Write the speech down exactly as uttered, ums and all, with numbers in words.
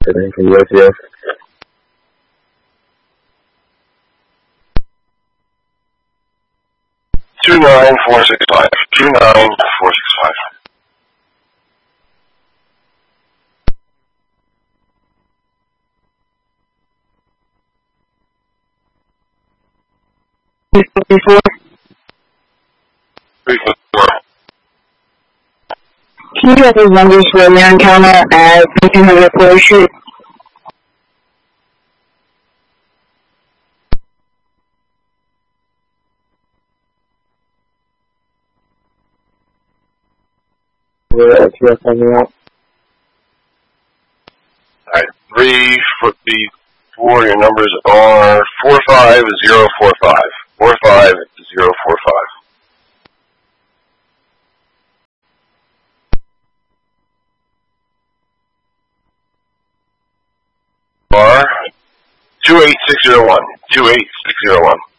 Anything from U S C S? Two nine four six five. Two nine four six five. Before. Three four. Can you get the numbers for a man counter at fifteen hundred Quarry Street? We're at T S on the out. Alright, three fifty four, your numbers are four five zero four five. Four five zero four five. Are two eight six zero one. Two eight six zero one.